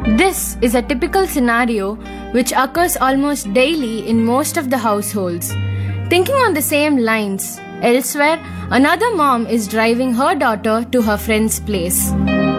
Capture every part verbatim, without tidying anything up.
This is a typical scenario which occurs almost daily in most of the households. Thinking on the same lines, elsewhere, another mom is driving her daughter to her friend's place.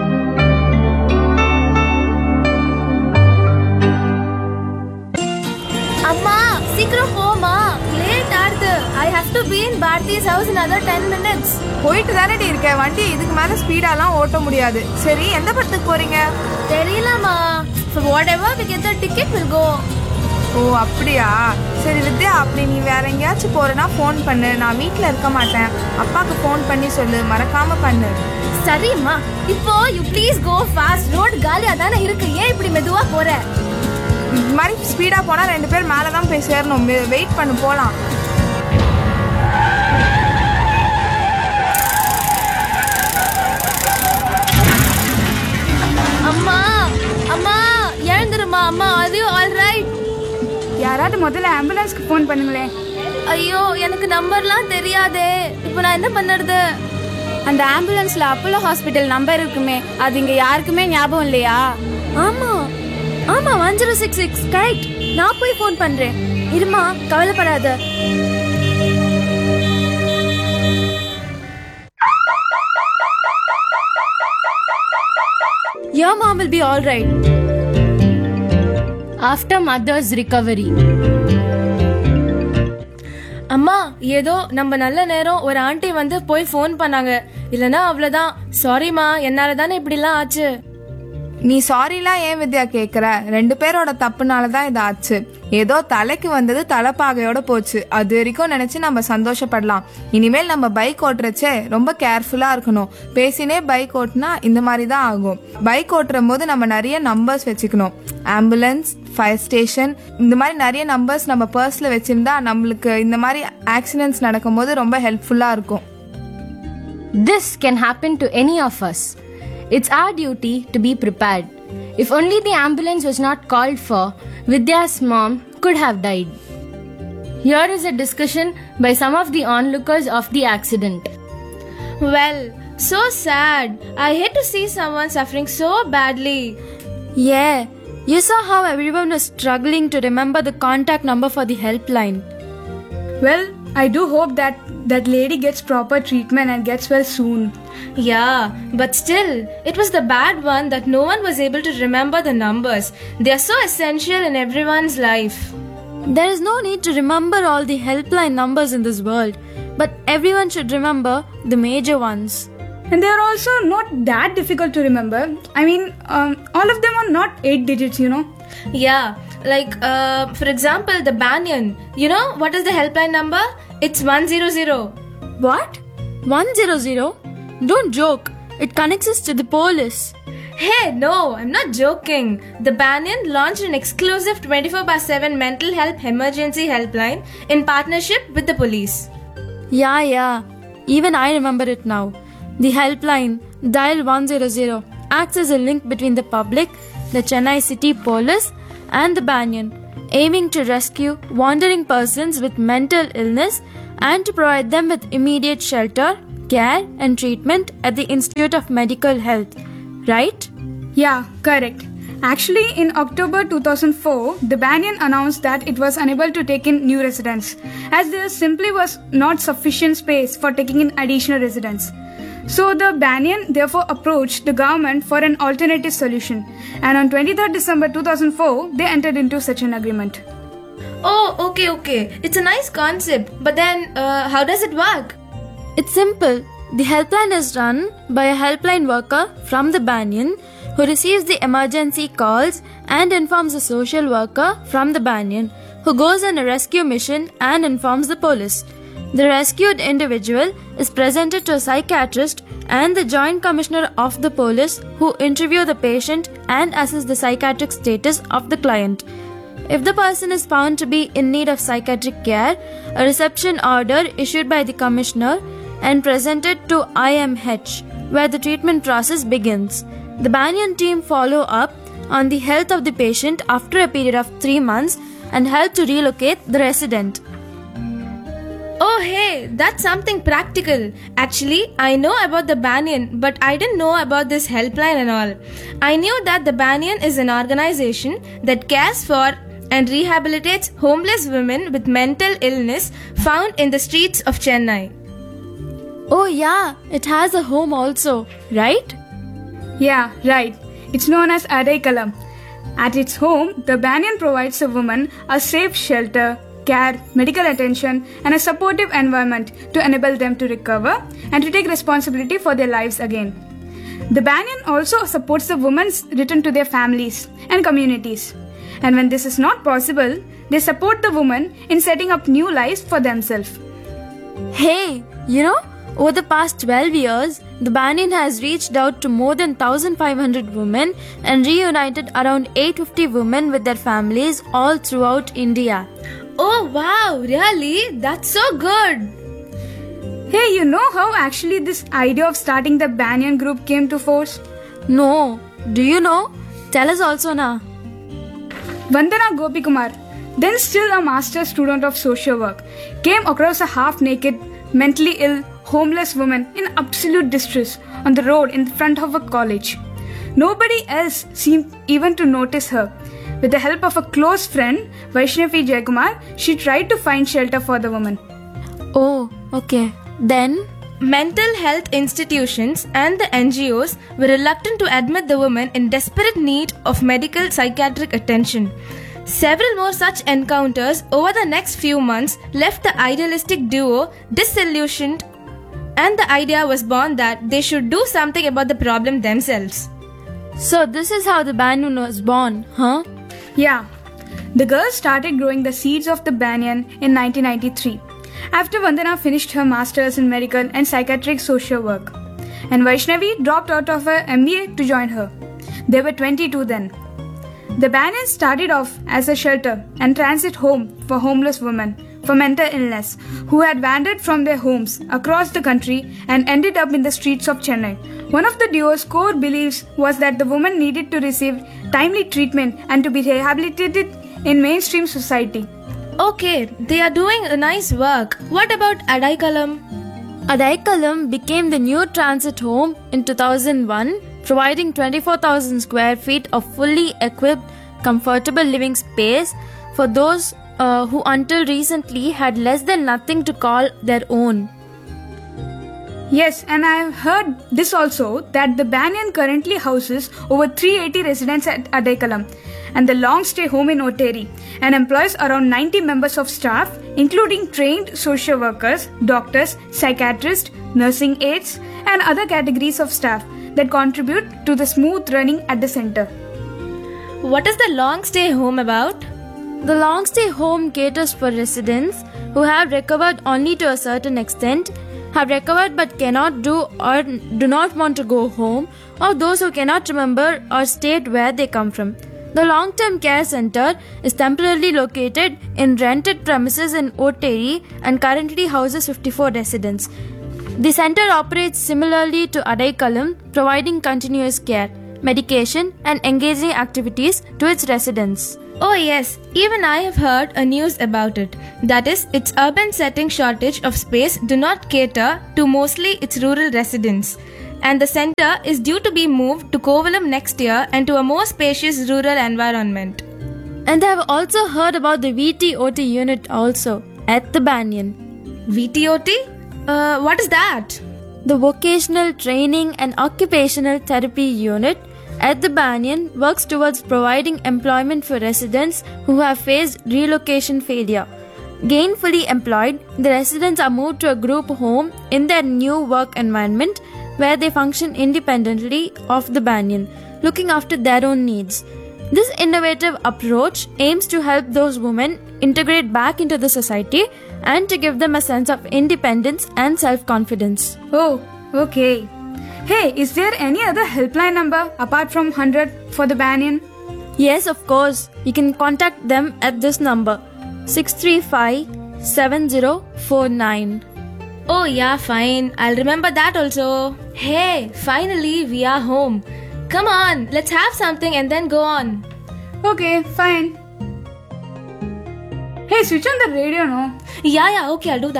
Amma, சீக்கிரம் போமா. Late ஆடுது. I have to be in Bharti's house in another ten minutes. போயிட்டு தானடி இருக்க, வண்டி இதுக்கு மேல ஸ்பீடாலாம் ஓட்ட முடியாது. சரி, எந்த படத்துக்கு போறீங்க? தெரியலமா. For whatever we get the ticket will go. ஓ அப்படியா? சரி வித்யா, அப்படி நீ வேற எங்கேயாச்சும் போறனா ஃபோன் பண்ணு. நான் வீட்டில் இருக்க மாட்டேன். அப்பாவுக்கு ஃபோன் பண்ணி சொல்லு, மறக்காம பண்ணு. சரிம்மா. இப்போ you please go fast. Road காலியா தானே இருக்கு. ஏன் இப்படி மெதுவா போற? இந்த மாதிரி ஸ்பீடா போனா ரெண்டு பேர் மேலே தான் போய் சேரணும். வெயிட் பண்ணு, போலாம். அம்மா அம்மா எழுந்துருமா. அம்மா, are you all right? யாராவது முதல்ல ஆம்புலன்ஸ்க்கு ஃபோன் பண்ணுங்களேன். ஐயோ, எனக்கு நம்பர்லாம் தெரியாதே. இப்போ நான் என்ன பண்ணுறது? அந்த ஆம்புலன்ஸ்ல அப்போலோ ஹாஸ்பிட்டல் நம்பர் இருக்குமே, அது இங்க யாருக்குமே ஞாபகம் இல்லையா? ஆமா ஆமா one zero six six correct. நான் போய் ஃபோன் பண்றேன். இருமா, கவலைப்படாத. Your mom will be all right. After mother's recovery. அம்மா, ஏதோ நம்ம நல்ல நேரம் ஒரு ஆண்டி வந்து போய் ஃபோன் பண்ணாங்க. இல்லனா அவ்வளவுதான். சாரிமா, என்னால தானே இப்படிலாம் ஆச்சு. நீ சாரிலாம் ஏன் வித்யா கேக்குற? ரெண்டு பேரோட தப்புனாலதான் இது ஆச்சு. ஏதோ தலைக்கு வந்தது தலைப்பாகையோட போச்சு. அது வரைக்கும் நினைச்சு நம்ம சந்தோஷப்படலாம். இனிமேல் நம்ம பைக் ஓட்டுறச்சே ரொம்ப கேர்ஃபுல்லா இருக்கணும். பேசினே பைக் ஓட்டுனா இந்த மாதிரி தான் ஆகும். பைக் ஓட்டுற போது நம்ம நிறைய நம்பர்ஸ் வச்சுக்கணும். ஆம்புலன்ஸ், ஃபயர் ஸ்டேஷன், இந்த மாதிரி நிறைய நம்பர்ஸ் நம்ம பர்ஸ்ல வச்சிருந்தா நம்மளுக்கு இந்த மாதிரி ஆக்சிடென்ட்ஸ் நடக்கும் போது ரொம்ப ஹெல்ப்ஃபுல்லா இருக்கும். This can happen to any of us. It's our duty to be prepared. If only the ambulance was not called for, Vidya's mom could have died. Here is a discussion by some of the onlookers of the accident. Well, so sad. I hate to see someone suffering so badly. Yeah, you saw how everyone was struggling to remember the contact number for the helpline. Well, I do hope that that lady gets proper treatment and gets well soon. Yeah, but still, it was the bad one that no one was able to remember the numbers. They are so essential in everyone's life. There is no need to remember all the helpline numbers in this world, but everyone should remember the major ones. And they are also not that difficult to remember. I mean, um, all of them are not eight digits, you know. Yeah, like uh, for example, the Banyan. You know what is the helpline number? It's one zero zero. What? one zero zero? Don't joke. It connects us to the police. Hey, no, I'm not joking. The Banyan launched an exclusive twenty-four by seven mental health emergency helpline in partnership with the police. Yeah, yeah. Even I remember it now. The helpline, dial one zero zero, acts as a link between the public, the Chennai City Police, and the Banyan, aiming to rescue wandering persons with mental illness and to provide them with immediate shelter, care, and treatment at the Institute of Medical Health. Right? Yeah, correct. Actually, in October two thousand four, the Banyan announced that it was unable to take in new residents, as there simply was not sufficient space for taking in additional residents. So the Banyan therefore approached the government for an alternative solution, and on twenty-third December two thousand four, they entered into such an agreement. Oh, okay, okay. It's a nice concept, but then uh, how does it work? It's simple. The helpline is run by a helpline worker from the Banyan who receives the emergency calls and informs the social worker from the Banyan who goes on a rescue mission and informs the police. The rescued individual is presented to a psychiatrist and the Joint Commissioner of the Police who interview the patient and assess the psychiatric status of the client. If the person is found to be in need of psychiatric care, a reception order issued by the Commissioner and presented to I M H, where the treatment process begins. The Banyan team follow up on the health of the patient after a period of three months and help to relocate the resident. Oh, hey, that's something practical. Actually, I know about the Banyan, but I didn't know about this helpline and all. I knew that the Banyan is an organization that cares for and rehabilitates homeless women with mental illness found in the streets of Chennai. Oh, yeah, it has a home also, right? Yeah, right. It's known as Adaikalam. At its home, the Banyan provides a woman a safe shelter, care, medical attention, and a supportive environment to enable them to recover and to take responsibility for their lives again. The Banyan also supports the women's return to their families and communities. And when this is not possible, they support the woman in setting up new lives for themselves. Hey, you know, over the past twelve years, the Banyan has reached out to more than fifteen hundred women and reunited around eight hundred fifty women with their families all throughout India. Oh, wow, really? That's so good. Hey, you know how actually this idea of starting the Banyan group came to force? No, do you know? Tell us also na. Vandana Gopikumar, then still a master's student of social work, came across a half-naked, mentally ill, homeless woman in absolute distress on the road in front of a college. Nobody else seemed even to notice her. With the help of a close friend, Vaishnavi Jayakumar, she tried to find shelter for the woman. Oh, okay. Then? Mental health institutions and the N G Os were reluctant to admit the woman in desperate need of medical psychiatric attention. Several more such encounters over the next few months left the idealistic duo disillusioned, and the idea was born that they should do something about the problem themselves. So this is how the Banyan was born, huh? Yeah. The girls started growing the seeds of the Banyan in nineteen ninety-three. After Vandana finished her master's in medical and psychiatric social work, and Vaishnavi dropped out of her M B A to join her. They were twenty-two then. The Banyan started off as a shelter and transit home for homeless women for mental illness who had wandered from their homes across the country and ended up in the streets of Chennai. One of the duo's core beliefs was that the woman needed to receive timely treatment and to be rehabilitated in mainstream society. Okay, they are doing a nice work. What about Adaikalam? Adaikalam became the new transit home in two thousand one, providing twenty-four thousand square feet of fully equipped, comfortable living space for those uh, who until recently had less than nothing to call their own. Yes, and I have heard this also, that the Banyan currently houses over three hundred eighty residents at Adaikalam and the long stay home in Otteri, and employs around ninety members of staff, including trained social workers, doctors, psychiatrists, nursing aides, and other categories of staff that contribute to the smooth running at the center. What is the long stay home about? The long stay home caters for residents who have recovered only to a certain extent, have recovered but cannot do or do not want to go home, or those who cannot remember or state where they come from. The long-term care center is temporarily located in rented premises in Otteri and currently houses fifty-four residents. The center operates similarly to Adaikalam, providing continuous care, medication, and engaging activities to its residents. Oh yes, even I have heard a news about it. That is, its urban setting shortage of space do not cater to mostly its rural residents. And the center is due to be moved to Kovalam next year and to a more spacious rural environment. And I have also heard about the V T O T unit also, at the Banyan. V T O T? Uh, what is that? The Vocational Training and Occupational Therapy Unit at the Banyan works towards providing employment for residents who have faced relocation failure. Gainfully employed, the residents are moved to a group home in their new work environment where they function independently of the Banyan, looking after their own needs. This innovative approach aims to help those women integrate back into the society and to give them a sense of independence and self-confidence. Oh, okay. Hey, is there any other helpline number apart from one hundred for the Banyan? Yes, of course. You can contact them at this number, six three five, seven zero four nine. Oh yeah, fine. I'll remember that also. Hey, finally we are home. Come on, let's have something and then go on. Okay, fine. Hey, switch on the radio, no? Yeah, yeah, okay, I'll do that.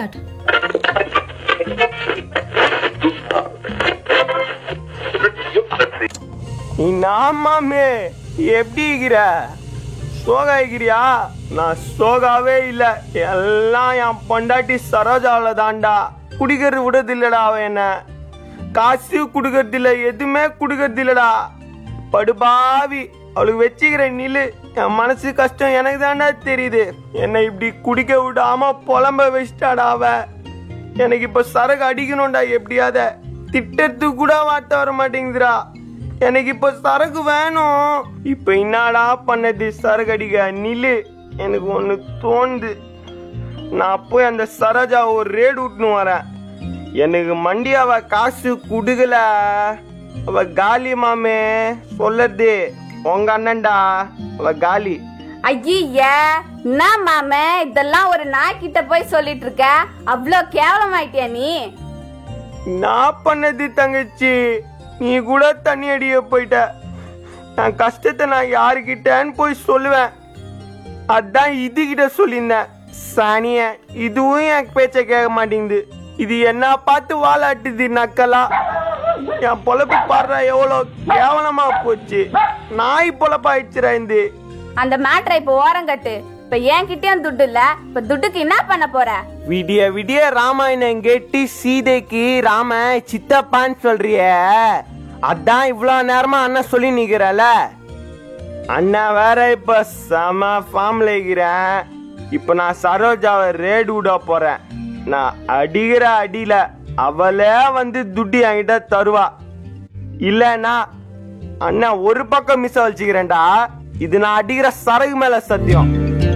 நாமாமே எப்படி இருக்கிற? சோகாய்க்கிறியா? நான் சோகாவே இல்ல, எல்லாம் என் பொண்டாட்டி சரோஜாவில தான்டா. குடிக்கிறது விடுறது இல்லடா அவ, என்ன காசு குடுக்கறது இல்ல, எதுவுமே குடுக்கறது இல்லடா. படுபாவி, அவளுக்கு வச்சுக்கிற நிலு. என் மனசு கஷ்டம் எனக்கு தாண்டா தெரியுது. என்னை இப்படி குடிக்க விடாம புலம்ப வச்சிட்டாடா அவ. எனக்கு இப்ப சரக்கு அடிக்கணும்டா எப்படியாத. திட்டத்துக்கு கூட வார்த்தை வர மாட்டேங்குதுடா. எனக்கு இப்ப சரக்கு வேணும். இப்ப என்னடா பண்ணது? சரக்கு அடிக்க நிலு. எனக்கு ஒண்ணு தோணுது. நான் போய் அந்த சரோஜா ஒரு ரேடு விட்டுன்னு வரேன். எனக்கு மண்டி அவ காசு குடுக்கல, அவ காலி மாமே. சொல்லது உங்க அண்ணன்டா, அவ காலி. ஐயா, என்ன மாமே இதெல்லாம் ஒரு நாய் கிட்ட போய் சொல்லிட்டு இருக்க? அவ்வளோ கேவலமாயிட்டியா நீ? நான் பண்ணது தங்கச்சி, நீ கூட தண்ணி அடிய போயிட்ட. நான் கஷ்டத்தை நான் யாருக்கிட்டன்னு போய் சொல்லுவேன். அதான் இது கிட்ட சொல்லியிருந்தேன். சானிய இதுவும் என் பேச்ச கேட்க மாட்டேங்குது. இது என்ன பார்த்து வாழாட்டுது நக்கலா. என் பொழப்பு பாடுற எவ்வளோ கேவலமா போச்சு. நாய் பொழப்பாயிடுச்சுரா இந்த. அந்த மேட்ரை இப்ப ஓரங்கட்டு. இப்ப என் கிட்டயும் துட்டு இல்ல, இப்ப துட்டுக்கு என்ன பண்ண போற? விடிய விடிய ராமாயணம் கேட்டு சீதைக்கு ராம சித்தப்பான்னு சொல்றிய. அதான் இவ்வளவு நேரமா அண்ணன் சொல்லி நிக்கிறல. அண்ணன் வேற இப்ப செம ஃபார்ம்ல இருக்கிறேன். இப்ப நான் சரோஜாவை ரேடு விட போறேன். நான் அடிக்கிற அடியில அவளே வந்து துட்டி என்கிட்ட தருவா. இல்லன்னா அண்ணன் ஒரு பக்கம் மிஸ் வச்சுக்கிறேன்டா. இது நான் அடிக்கிற சரகு மேல சத்தியம்.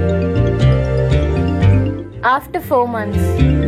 After four months.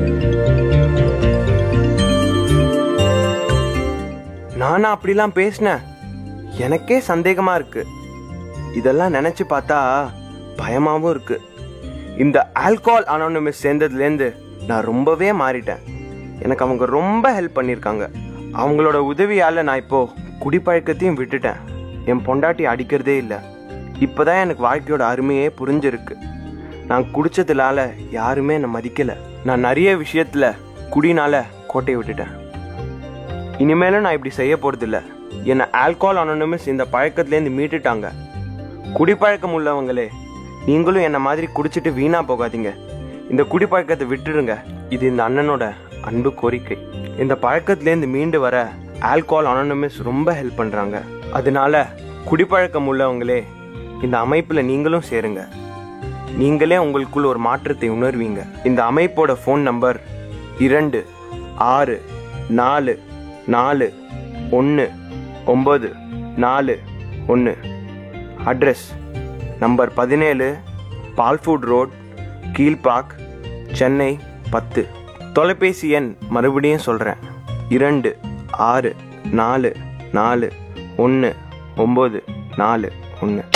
நானா அப்படிலாம் பேசினேன்? எனக்கே சந்தேகமா இருக்கு. இதெல்லாம் நினைச்சு பார்த்தா பயமாவும் இருக்கு. இந்த ஆல்கஹால் அனானிமஸ் சேர்ந்ததுலேருந்து நான் ரொம்பவே மாறிட்டேன். எனக்கு அவங்க ரொம்ப ஹெல்ப் பண்ணியிருக்காங்க. அவங்களோட உதவியால் நான் இப்போ குடிப்பழக்கத்தையும் விட்டுட்டேன். என் பொண்டாட்டி அடிக்கிறதே இல்லை. இப்போதான் எனக்கு வாழ்க்கையோட அருமையே புரிஞ்சிருக்கு. நான் குடிச்சதுனால யாருமே என்னை மதிக்கலை. நான் நிறைய விஷயத்தில் குடினால கோட்டையை விட்டுட்டேன். இனிமேலும் நான் இப்படி செய்ய போகிறதில்ல. என்னை ஆல்கஹால் அனானிமஸ் இந்த பழக்கத்துலேருந்து மீட்டுட்டாங்க. குடிப்பழக்கம் உள்ளவங்களே, நீங்களும் என்ன மாதிரி குடிச்சிட்டு வீணா போகாதீங்க. இந்த குடிப்பழக்கத்தை விட்டுடுங்க. இது இந்த அண்ணனோட அன்பு கோரிக்கை. இந்த பழக்கத்திலேருந்து மீண்டு வர ஆல்கஹால் அனானிமஸ் ரொம்ப ஹெல்ப் பண்றாங்க. அதனால குடிப்பழக்கம் உள்ளவங்களே, இந்த அமைப்புல நீங்களும் சேருங்க. நீங்களே உங்களுக்குள்ள ஒரு மாற்றத்தை உணர்வீங்க. இந்த அமைப்போட ஃபோன் நம்பர் இரண்டு ஆறு நாலு நாலு ஒன்று ஒம்பது நாலு ஒன்று. அட்ரஸ் நம்பர் பதினேழு பால்ஃபுட் ரோட், கீழ்பாக், சென்னை பத்து. தொலைபேசி எண் மறுபடியும் சொல்கிறேன். இரண்டு ஆறு நாலு நாலு ஒன்று ஒம்பது நாலு ஒன்று.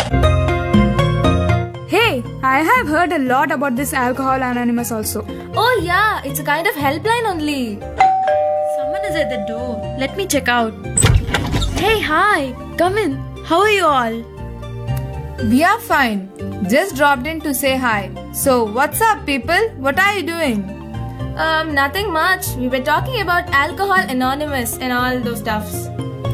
Hey, I have heard a lot about this Alcohol Anonymous also. Oh yeah, it's a kind of helpline only. Someone is at the door. Let me check out. Hey, hi. Come in. How are you all? We are fine. Just dropped in to say hi. So, what's up, people? What are you doing? Um, nothing much. We were talking about Alcohol Anonymous and all those stuffs.